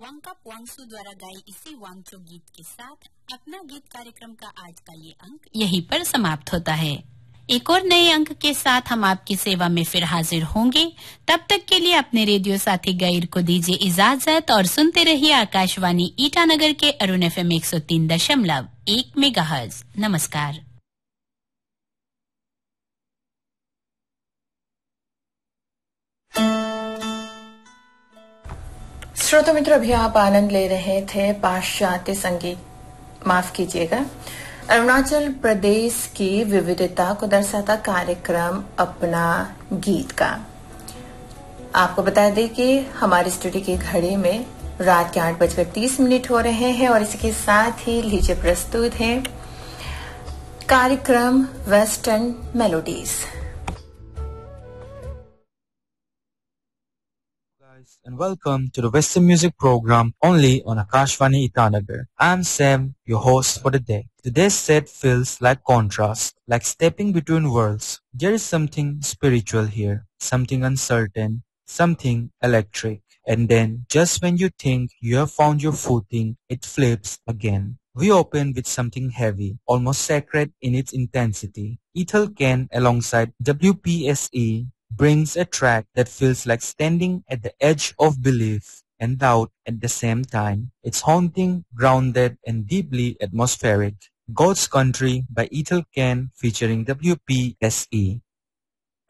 वांगकप वांगसू द्वारा गाई इसी वांगचो गीत के साथ अपना गीत कार्यक्रम का आज का ये अंक यहीं पर समाप्त होता है। एक और नए अंक के साथ हम आपकी सेवा में फिर हाजिर होंगे। तब तक के लिए अपने रेडियो साथी गाइर को दीजिए इजाजत और सुनते रहिए आकाशवाणी ईटानगर के अरुण FM 103.1 मेगाहर्ट्ज। नमस्कार। श्रोता मित्र, अभी आप आनंद ले रहे थे पाश्चात्य संगीत, माफ कीजिएगा, अरुणाचल प्रदेश की विविधता को दर्शाता कार्यक्रम अपना गीत का। आपको बता दें कि हमारे स्टूडियो की घड़ी में रात के 8:30 हो रहे हैं और इसके साथ ही लीजिए प्रस्तुत है कार्यक्रम western melodies. And welcome to the Western Music Program only on Akashvani Itanagar. I'm Sam, your host for the day. Today's set feels like contrast, like stepping between worlds. There is something spiritual here, something uncertain, something electric. And then, just when you think you have found your footing, it flips again. We open with something heavy, almost sacred in its intensity. Ethel Ken alongside WPSE brings a track that feels like standing at the edge of belief and doubt at the same time. It's haunting, grounded, and deeply atmospheric. God's Country by Ethel Ken featuring WPSE.